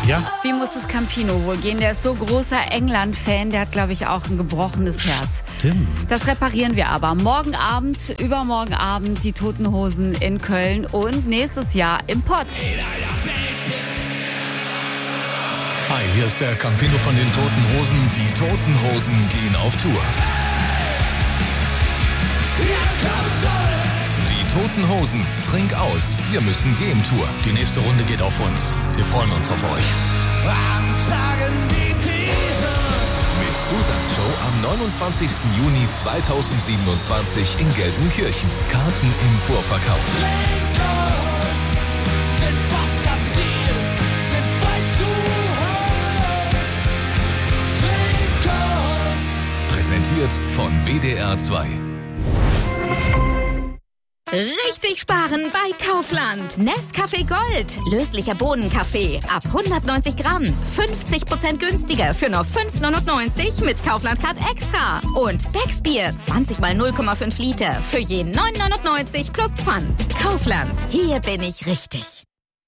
Ja? Wie muss es Campino wohl gehen? Der ist so großer England-Fan, der hat, glaube ich, auch ein gebrochenes Herz. Stimmt. Das reparieren wir aber. Morgen Abend, übermorgen Abend die Toten Hosen in Köln und nächstes Jahr im Pott. Hi, hier ist der Campino von den Toten Hosen. Die Toten Hosen gehen auf Tour. Die Toten Hosen, trink aus, wir müssen gehen Tour. Die nächste Runde geht auf uns. Wir freuen uns auf euch. Mit Zusatzshow am 29. Juni 2027 in Gelsenkirchen. Karten im Vorverkauf. Präsentiert von WDR 2. Richtig sparen bei Kaufland. Nescafé Gold. Löslicher Bohnenkaffee. Ab 190 Gramm. 50% günstiger für nur 5,99 mit Kaufland Card Extra. Und Becksbier. 20 mal 0,5 Liter. Für je 9,99 plus Pfand. Kaufland. Hier bin ich richtig.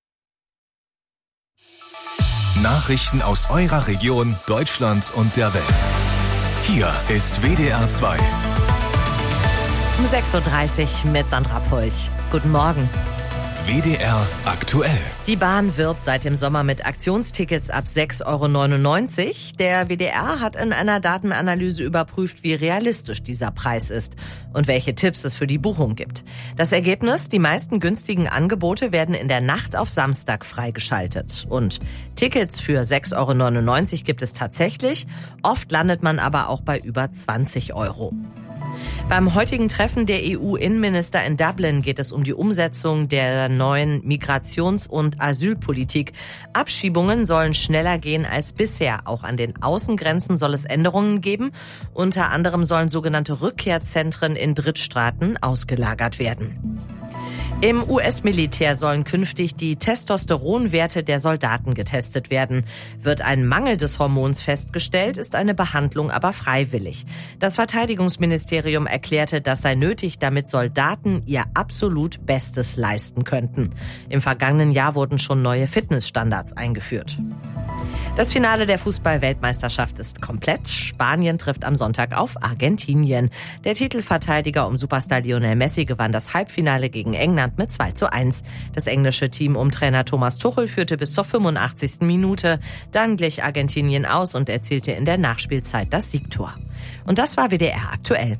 Nachrichten aus eurer Region, Deutschland und der Welt. Hier ist WDR 2. Um 6.30 Uhr mit Sandra Pulch. Guten Morgen. WDR aktuell. Die Bahn wirbt seit dem Sommer mit Aktionstickets ab 6,99 €. Der WDR hat in einer Datenanalyse überprüft, wie realistisch dieser Preis ist und welche Tipps es für die Buchung gibt. Das Ergebnis: Die meisten günstigen Angebote werden in der Nacht auf Samstag freigeschaltet. Und Tickets für 6,99 € gibt es tatsächlich. Oft landet man aber auch bei über 20 €. Beim heutigen Treffen der EU-Innenminister in Dublin geht es um die Umsetzung der neuen Migrations- und Asylpolitik. Abschiebungen sollen schneller gehen als bisher. Auch an den Außengrenzen soll es Änderungen geben. Unter anderem sollen sogenannte Rückkehrzentren in Drittstaaten ausgelagert werden. Im US-Militär sollen künftig die Testosteronwerte der Soldaten getestet werden. Wird ein Mangel des Hormons festgestellt, ist eine Behandlung aber freiwillig. Das Verteidigungsministerium erklärte, das sei nötig, damit Soldaten ihr absolut Bestes leisten könnten. Im vergangenen Jahr wurden schon neue Fitnessstandards eingeführt. Das Finale der Fußball-Weltmeisterschaft ist komplett. Spanien trifft am Sonntag auf Argentinien. Der Titelverteidiger um Superstar Lionel Messi gewann das Halbfinale gegen England mit 2:1. Das englische Team um Trainer Thomas Tuchel führte bis zur 85. Minute. Dann glich Argentinien aus und erzielte in der Nachspielzeit das Siegtor. Und das war WDR aktuell.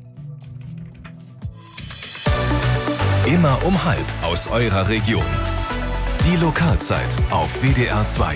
Immer um 12 aus eurer Region. Die Lokalzeit auf WDR 2.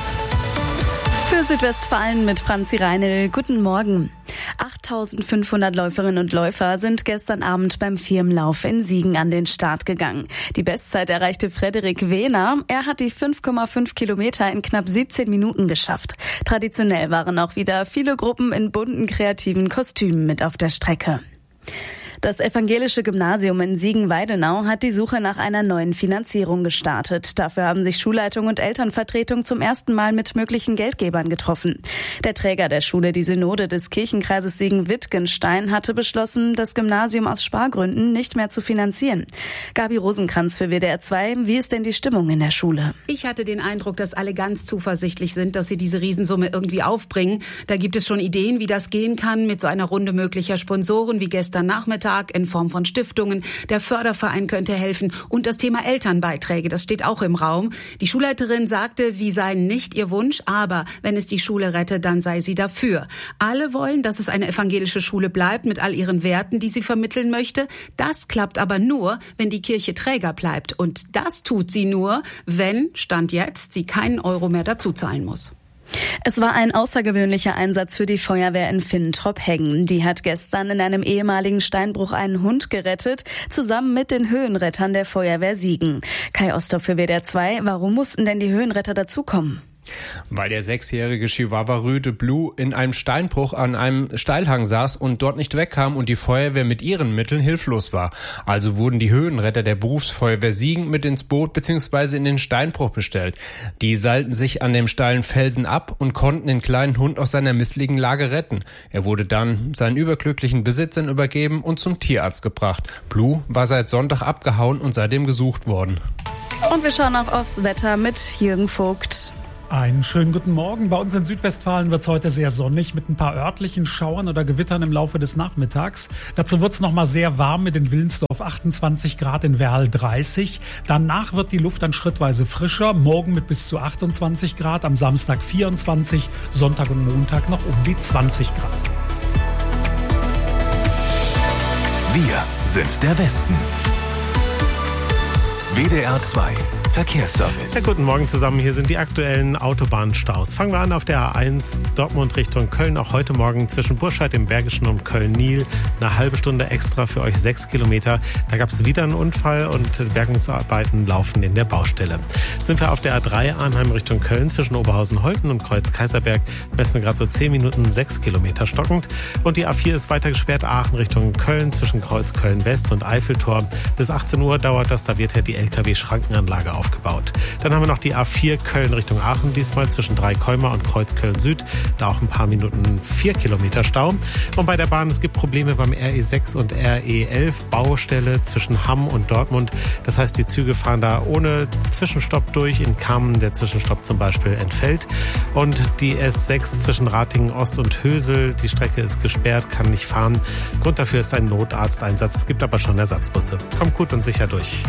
Für Südwestfalen mit Franzi Reinl. Guten Morgen. 8.500 Läuferinnen und Läufer sind gestern Abend beim Firmenlauf in Siegen an den Start gegangen. Die Bestzeit erreichte Frederik Wehner. Er hat die 5,5 Kilometer in knapp 17 Minuten geschafft. Traditionell waren auch wieder viele Gruppen in bunten, kreativen Kostümen mit auf der Strecke. Das evangelische Gymnasium in Siegen-Weidenau hat die Suche nach einer neuen Finanzierung gestartet. Dafür haben sich Schulleitung und Elternvertretung zum ersten Mal mit möglichen Geldgebern getroffen. Der Träger der Schule, die Synode des Kirchenkreises Siegen-Wittgenstein, hatte beschlossen, das Gymnasium aus Spargründen nicht mehr zu finanzieren. Gabi Rosenkranz für WDR 2. Wie ist denn die Stimmung in der Schule? Ich hatte den Eindruck, dass alle ganz zuversichtlich sind, dass sie diese Riesensumme irgendwie aufbringen. Da gibt es schon Ideen, wie das gehen kann mit so einer Runde möglicher Sponsoren wie gestern Nachmittag in Form von Stiftungen. Der Förderverein könnte helfen. Und das Thema Elternbeiträge, das steht auch im Raum. Die Schulleiterin sagte, die seien nicht ihr Wunsch, aber wenn es die Schule rette, dann sei sie dafür. Alle wollen, dass es eine evangelische Schule bleibt mit all ihren Werten, die sie vermitteln möchte. Das klappt aber nur, wenn die Kirche Träger bleibt. Und das tut sie nur, wenn, Stand jetzt, sie keinen Euro mehr dazu zahlen muss. Es war ein außergewöhnlicher Einsatz für die Feuerwehr in Finntrop-Heggen. Die hat gestern in einem ehemaligen Steinbruch einen Hund gerettet, zusammen mit den Höhenrettern der Feuerwehr Siegen. Kai Oster für WDR 2. Warum mussten denn die Höhenretter dazukommen? Weil der 6-jährige Chihuahua-Rüde Blue in einem Steinbruch an einem Steilhang saß und dort nicht wegkam und die Feuerwehr mit ihren Mitteln hilflos war. Also wurden die Höhenretter der Berufsfeuerwehr Siegen mit ins Boot bzw. in den Steinbruch bestellt. Die seilten sich an dem steilen Felsen ab und konnten den kleinen Hund aus seiner misslichen Lage retten. Er wurde dann seinen überglücklichen Besitzern übergeben und zum Tierarzt gebracht. Blue war seit Sonntag abgehauen und seitdem gesucht worden. Und wir schauen auch aufs Wetter mit Jürgen Vogt. Einen schönen guten Morgen. Bei uns in Südwestfalen wird es heute sehr sonnig mit ein paar örtlichen Schauern oder Gewittern im Laufe des Nachmittags. Dazu wird es nochmal sehr warm mit in Wilnsdorf 28 Grad, in Werl 30. Danach wird die Luft dann schrittweise frischer. Morgen mit bis zu 28 Grad, am Samstag 24, Sonntag und Montag noch um die 20 Grad. Wir sind der Westen. WDR 2 Verkehrsservice. Ja, guten Morgen zusammen. Hier sind die aktuellen Autobahnstaus. Fangen wir an auf der A1 Dortmund Richtung Köln. Auch heute Morgen zwischen Burscheid im Bergischen und Köln-Nil eine halbe Stunde extra für euch 6 Kilometer. Da gab es wieder einen Unfall und Bergungsarbeiten laufen in der Baustelle. Sind wir auf der A3 Arnheim Richtung Köln zwischen Oberhausen-Holten und Kreuz-Kaiserberg. Messen wir gerade so 10 Minuten 6 Kilometer stockend. Und die A4 ist weiter gesperrt Aachen Richtung Köln zwischen Kreuz Köln-West und Eiffeltor. Bis 18 Uhr dauert das. Da wird ja die LKW-Schrankenanlage aufgebaut. Dann haben wir noch die A4 Köln Richtung Aachen, diesmal zwischen Dreikäumer und Kreuz Köln Süd. Da auch ein paar Minuten 4 Kilometer Stau. Und bei der Bahn, es gibt Probleme beim RE6 und RE11, Baustelle zwischen Hamm und Dortmund. Das heißt, die Züge fahren da ohne Zwischenstopp durch. In Kammen der Zwischenstopp zum Beispiel entfällt. Und die S6 zwischen Ratingen Ost und Hösel, die Strecke ist gesperrt, kann nicht fahren. Grund dafür ist ein Notarzteinsatz. Es gibt aber schon Ersatzbusse. Kommt gut und sicher durch.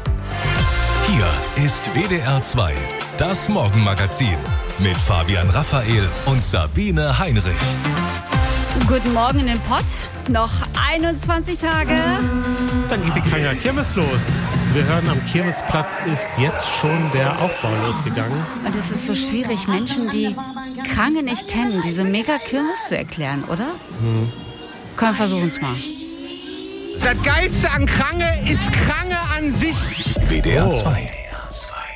Hier ist WDR 2, das Morgenmagazin mit Fabian Raphael und Sabine Heinrich. Guten Morgen in den Pott. Noch 21 Tage. Dann geht die Kranger Kirmes los. Wir hören, am Kirmesplatz ist jetzt schon der Aufbau losgegangen. Und es ist so schwierig, Menschen, die Krange nicht kennen, diese Mega-Kirmes zu erklären, oder? Komm, versuchen es mal. Das Geilste an Krange ist Krange an sich. WDR 2.